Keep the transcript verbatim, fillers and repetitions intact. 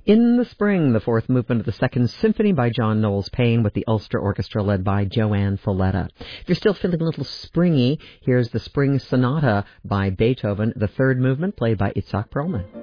In the Spring, the fourth movement of the Second Symphony by John Knowles Paine with the Ulster Orchestra led by Joanne Folletta. If you're still feeling a little springy, here's the Spring Sonata by Beethoven, the third movement played by Itzhak Perlman.